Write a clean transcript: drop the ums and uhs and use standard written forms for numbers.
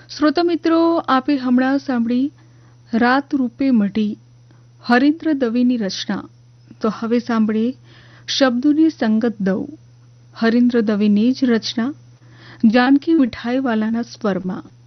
શ્રોતા મિત્રો, આપે હમણાં સાંભળી રાત રૂપે મઢી હરીન્દ્ર દવેની રચના. તો હવે સાંભળીએ શબ્દોની સંગત દઉં હરીન્દ્ર દવેની જ રચના જાનકી મીઠાઈવાલાના સ્વરમાં.